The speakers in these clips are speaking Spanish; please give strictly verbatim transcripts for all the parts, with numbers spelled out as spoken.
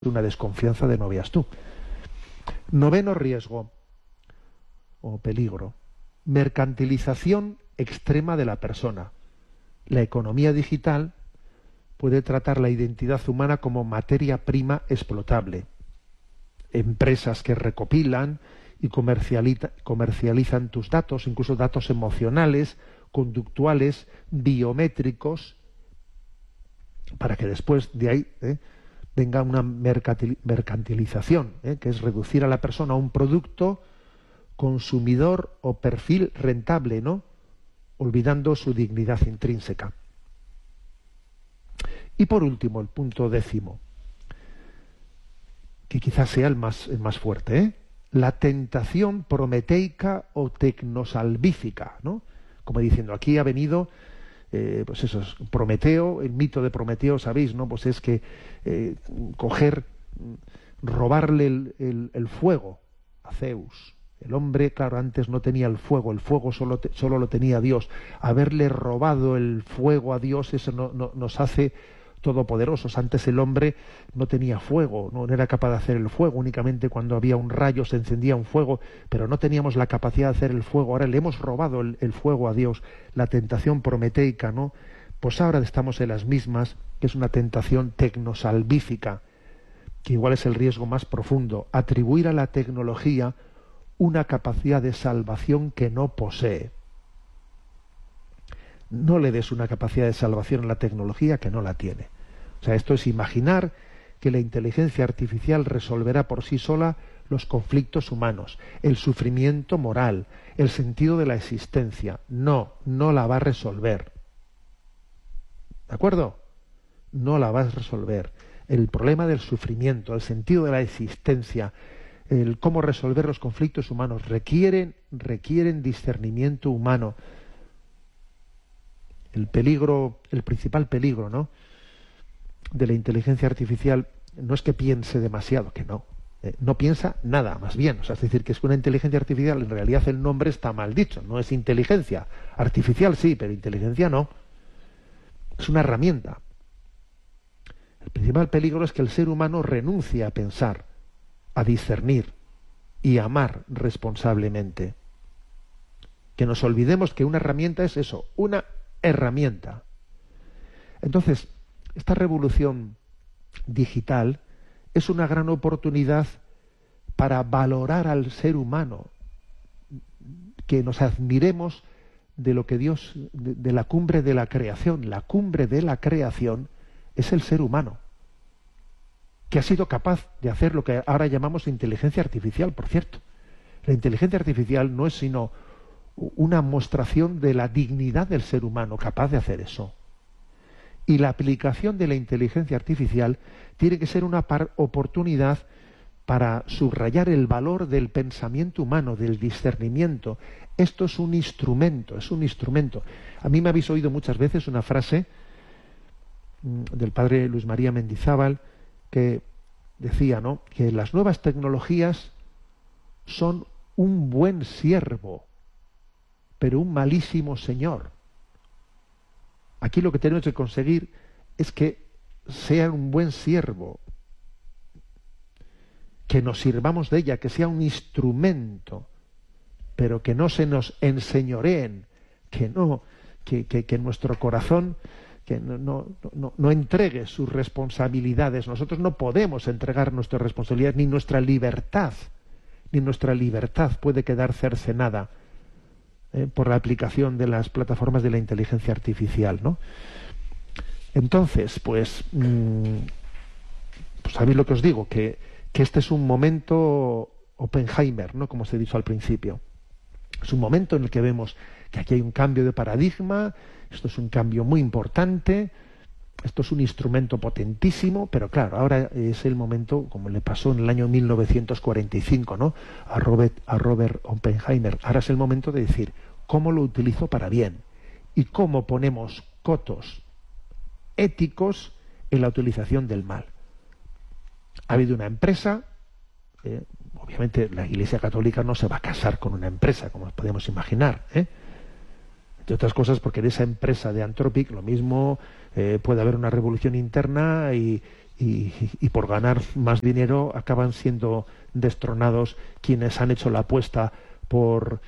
una desconfianza de no veas tú. Noveno riesgo o peligro: mercantilización extrema de la persona. La economía digital puede tratar la identidad humana como materia prima explotable. Empresas que recopilan y comercializa, comercializan tus datos, incluso datos emocionales, conductuales, biométricos, para que después de ahí ¿eh? venga una mercantilización, ¿eh? que es reducir a la persona a un producto consumidor o perfil rentable, ¿no? Olvidando su dignidad intrínseca. Y por último, el punto décimo, que quizás sea el más, el más fuerte, ¿eh? La tentación prometeica o tecnosalvífica, ¿no? Como diciendo, aquí ha venido, eh, pues eso, es Prometeo, el mito de Prometeo, ¿sabéis? ¿No? Pues es que eh, coger, robarle el, el, el fuego a Zeus. El hombre, claro, antes no tenía el fuego, el fuego solo, te, solo lo tenía Dios. Haberle robado el fuego a Dios, eso no, no, nos hace todopoderosos. Antes el hombre no tenía fuego, no era capaz de hacer el fuego, únicamente cuando había un rayo se encendía un fuego, pero no teníamos la capacidad de hacer el fuego. Ahora le hemos robado el, el fuego a Dios, la tentación prometeica, ¿no? Pues ahora estamos en las mismas, que es una tentación tecnosalvífica, que igual es el riesgo más profundo: atribuir a la tecnología una capacidad de salvación que no posee. No le des una capacidad de salvación a la tecnología que no la tiene. O sea, esto es imaginar que la inteligencia artificial resolverá por sí sola los conflictos humanos, el sufrimiento moral, el sentido de la existencia. No, no la va a resolver. ¿De acuerdo? No la va a resolver. El problema del sufrimiento, el sentido de la existencia, el cómo resolver los conflictos humanos, requieren, requieren discernimiento humano. El peligro, el principal peligro, ¿no?, de la inteligencia artificial no es que piense demasiado, que no, eh, no piensa nada, más bien, o sea, es decir, que es que una inteligencia artificial, en realidad el nombre está mal dicho, no es inteligencia artificial, sí, pero inteligencia no, es una herramienta. El principal peligro es que el ser humano renuncie a pensar, a discernir y a amar responsablemente. Que nos olvidemos que una herramienta es eso, una herramienta. Entonces, esta revolución digital es una gran oportunidad para valorar al ser humano, que nos admiremos de lo que Dios, de, de la cumbre de la creación. La cumbre de la creación es el ser humano, que ha sido capaz de hacer lo que ahora llamamos inteligencia artificial, por cierto. La inteligencia artificial no es sino una mostración de la dignidad del ser humano capaz de hacer eso. Y la aplicación de la inteligencia artificial tiene que ser una par oportunidad para subrayar el valor del pensamiento humano, del discernimiento. Esto es un instrumento, es un instrumento. A mí me habéis oído muchas veces una frase mmm, del padre Luis María Mendizábal, que decía, ¿no?, que las nuevas tecnologías son un buen siervo, pero un malísimo señor. Aquí lo que tenemos que conseguir es que sea un buen siervo, que nos sirvamos de ella, que sea un instrumento, pero que no se nos enseñoreen, que no, que, que, que nuestro corazón que no, no, no, no entregue sus responsabilidades. Nosotros no podemos entregar nuestras responsabilidades, ni nuestra libertad, ni nuestra libertad puede quedar cercenada eh, por la aplicación de las plataformas de la inteligencia artificial, ¿no? Entonces, pues, mmm, pues sabéis lo que os digo, que, que este es un momento Oppenheimer, ¿no?, como os he dicho al principio. Es un momento en el que vemos que aquí hay un cambio de paradigma. Esto es un cambio muy importante, esto es un instrumento potentísimo, pero claro, ahora es el momento, como le pasó en el año mil novecientos cuarenta y cinco, ¿no?, a Robert, a Robert Oppenheimer. Ahora es el momento de decir, ¿cómo lo utilizo para bien? Y cómo ponemos cotos éticos en la utilización del mal. Ha habido una empresa, eh, obviamente la Iglesia Católica no se va a casar con una empresa, como podemos imaginar, ¿eh? Entre otras cosas porque en esa empresa de Anthropic lo mismo eh, puede haber una revolución interna y, y, y por ganar más dinero acaban siendo destronados quienes han hecho la apuesta por,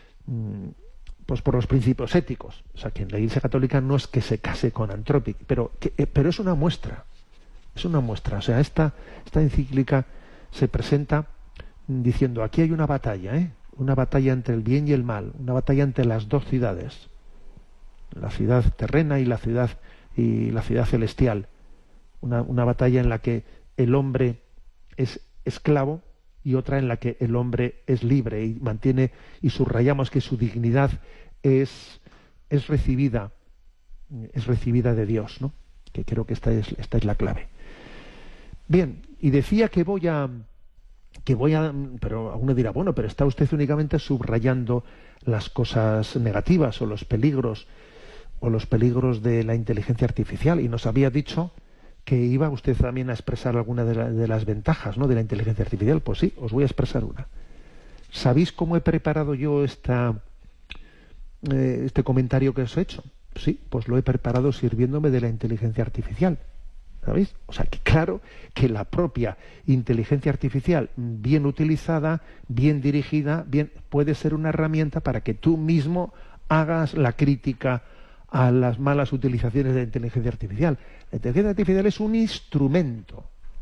pues por los principios éticos. O sea, que en la Iglesia Católica no es que se case con Anthropic, pero, que, eh, pero es una muestra. Es una muestra. O sea, esta, esta encíclica se presenta diciendo, aquí hay una batalla, ¿eh? Una batalla entre el bien y el mal, una batalla entre las dos ciudades, la ciudad terrena y la ciudad y la ciudad celestial, una, una batalla en la que el hombre es esclavo y otra en la que el hombre es libre y mantiene y subrayamos que su dignidad es es recibida es recibida de Dios, ¿no? Que creo que esta es esta es la clave. Bien, y decía que voy a que voy a, pero alguno dirá, bueno, pero está usted únicamente subrayando las cosas negativas o los peligros o los peligros de la inteligencia artificial, y nos había dicho que iba usted también a expresar alguna de, la, de las ventajas, ¿no?, de la inteligencia artificial. Pues sí, os voy a expresar una. ¿Sabéis cómo he preparado yo esta eh, este comentario que os he hecho? Sí, pues lo he preparado sirviéndome de la inteligencia artificial. ¿Sabéis? O sea, que claro que la propia inteligencia artificial, bien utilizada, bien dirigida, bien, puede ser una herramienta para que tú mismo hagas la crítica a las malas utilizaciones de la inteligencia artificial. La inteligencia artificial es un instrumento,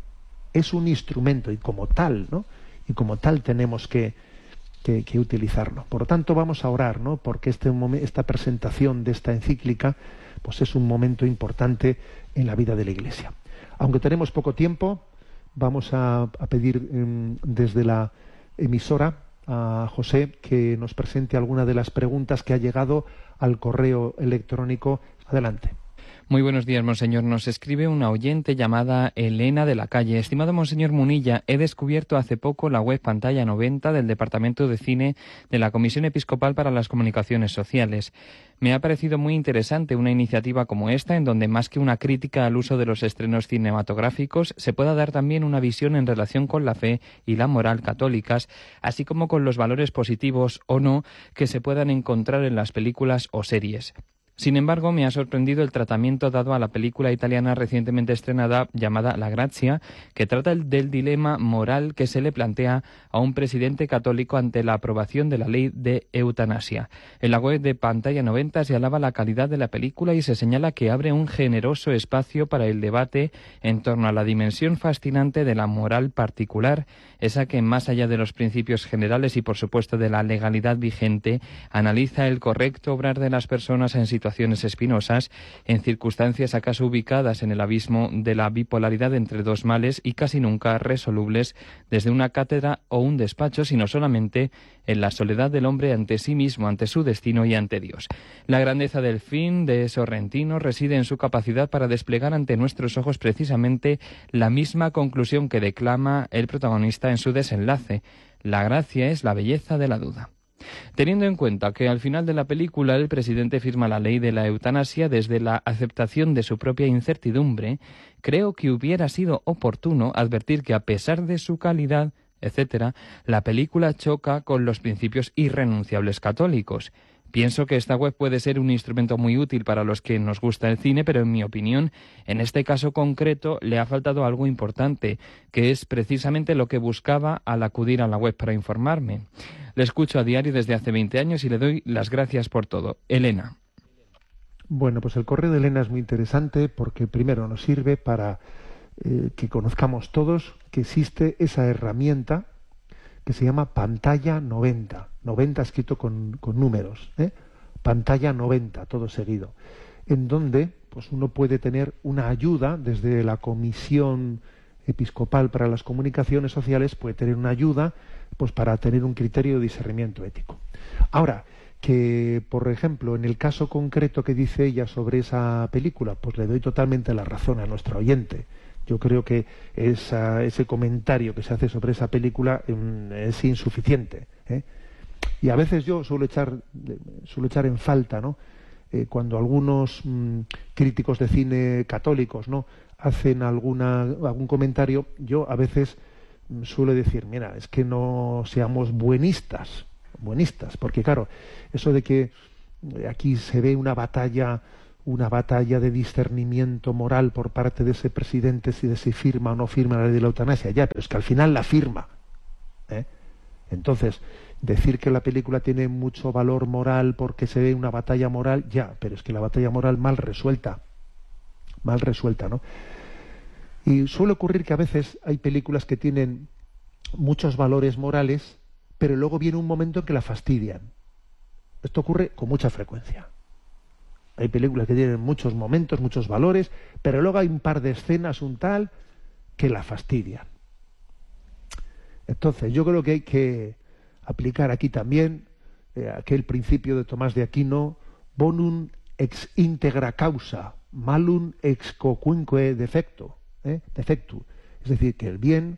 es un instrumento y como tal, ¿no? Y como tal tenemos que, que, que utilizarlo. Por lo tanto, vamos a orar, ¿no? Porque este esta presentación de esta encíclica pues es un momento importante en la vida de la Iglesia. Aunque tenemos poco tiempo, vamos a, a pedir eh, desde la emisora a José que nos presente alguna de las preguntas que ha llegado al correo electrónico. Adelante. Muy buenos días, monseñor. Nos escribe una oyente llamada Elena de la Calle. Estimado monseñor Munilla, he descubierto hace poco la web Pantalla noventa del Departamento de Cine de la Comisión Episcopal para las Comunicaciones Sociales. Me ha parecido muy interesante una iniciativa como esta, en donde más que una crítica al uso de los estrenos cinematográficos, se pueda dar también una visión en relación con la fe y la moral católicas, así como con los valores positivos o no que se puedan encontrar en las películas o series. Sin embargo, me ha sorprendido el tratamiento dado a la película italiana recientemente estrenada llamada La Grazia, que trata del dilema moral que se le plantea a un presidente católico ante la aprobación de la ley de eutanasia. En la web de Pantalla noventa se alaba la calidad de la película y se señala que abre un generoso espacio para el debate en torno a la dimensión fascinante de la moral particular, esa que, más allá de los principios generales y por supuesto de la legalidad vigente, analiza el correcto obrar de las personas en situaciones situaciones espinosas, en circunstancias acaso ubicadas en el abismo de la bipolaridad entre dos males y casi nunca resolubles desde una cátedra o un despacho, sino solamente en la soledad del hombre ante sí mismo, ante su destino y ante Dios. La grandeza del film de Sorrentino reside en su capacidad para desplegar ante nuestros ojos precisamente la misma conclusión que declama el protagonista en su desenlace. La gracia es la belleza de la duda. Teniendo en cuenta que al final de la película el presidente firma la ley de la eutanasia desde la aceptación de su propia incertidumbre, creo que hubiera sido oportuno advertir que a pesar de su calidad, etcétera, la película choca con los principios irrenunciables católicos. Pienso que esta web puede ser un instrumento muy útil para los que nos gusta el cine, pero en mi opinión, en este caso concreto, le ha faltado algo importante, que es precisamente lo que buscaba al acudir a la web para informarme. Le escucho a diario desde hace veinte años y le doy las gracias por todo. Elena. Bueno, pues el correo de Elena es muy interesante porque primero nos sirve para eh, que conozcamos todos que existe esa herramienta que se llama Pantalla noventa, noventa escrito con, con números, ¿eh? Pantalla noventa, todo seguido, en donde pues uno puede tener una ayuda desde la Comisión Episcopal para las Comunicaciones Sociales, puede tener una ayuda pues para tener un criterio de discernimiento ético. Ahora, que por ejemplo, en el caso concreto que dice ella sobre esa película, pues le doy totalmente la razón a nuestra oyente. Yo creo que esa, ese comentario que se hace sobre esa película um, es insuficiente, ¿eh? Y a veces yo suelo echar, suelo echar en falta, ¿no? Eh, cuando algunos mm, críticos de cine católicos, ¿no?, hacen alguna, algún comentario, yo a veces mm, suelo decir, mira, es que no seamos buenistas, buenistas, porque claro, eso de que aquí se ve una batalla, una batalla de discernimiento moral por parte de ese presidente, si de si firma o no firma la ley de la eutanasia, ya, pero es que al final la firma, ¿eh? Entonces, decir que la película tiene mucho valor moral porque se ve una batalla moral, ya, pero es que la batalla moral mal resuelta, mal resuelta, ¿no? Y suele ocurrir que a veces hay películas que tienen muchos valores morales, pero luego viene un momento en que la fastidian. Esto ocurre con mucha frecuencia. Hay películas que tienen muchos momentos, muchos valores, pero luego hay un par de escenas, un tal, que la fastidian. Entonces, yo creo que hay que aplicar aquí también eh, aquel principio de Tomás de Aquino, bonum ex integra causa, malum ex quoquunque defecto, ¿eh? defectu. Es decir, que el bien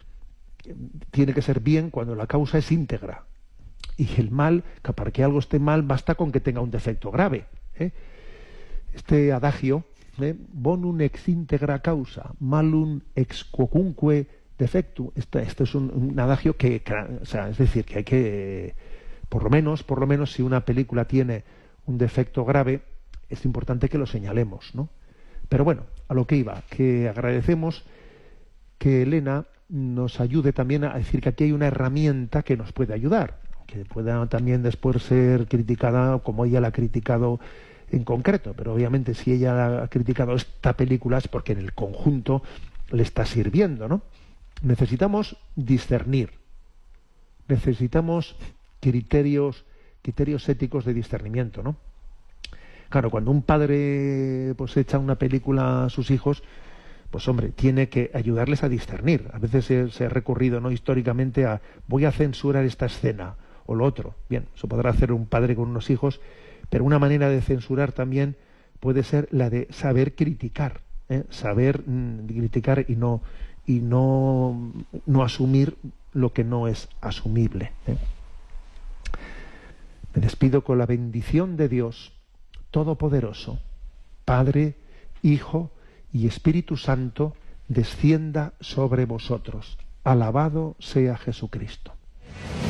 tiene que ser bien cuando la causa es íntegra. Y el mal, que para que algo esté mal, basta con que tenga un defecto grave. ¿eh? Este adagio, ¿eh? bonum ex integra causa, malum ex quoquunque defectu, esto, esto es un, un adagio que, que, o sea, es decir, que hay que, por lo menos, por lo menos, si una película tiene un defecto grave, es importante que lo señalemos, ¿no? Pero bueno, a lo que iba, que agradecemos que Elena nos ayude también a decir que aquí hay una herramienta que nos puede ayudar, que pueda también después ser criticada como ella la ha criticado en concreto, pero obviamente si ella ha criticado esta película es porque en el conjunto le está sirviendo, ¿no? Necesitamos discernir, necesitamos criterios, criterios éticos de discernimiento, ¿no? Claro, cuando un padre pues echa una película a sus hijos, pues hombre, tiene que ayudarles a discernir. A veces se, se ha recurrido, ¿no?, históricamente a voy a censurar esta escena o lo otro. Bien, eso podrá hacer un padre con unos hijos, pero una manera de censurar también puede ser la de saber criticar, ¿eh? saber mm, criticar y no y no, no asumir lo que no es asumible. ¿eh? Me despido con la bendición de Dios Todopoderoso, Padre, Hijo y Espíritu Santo, descienda sobre vosotros. Alabado sea Jesucristo.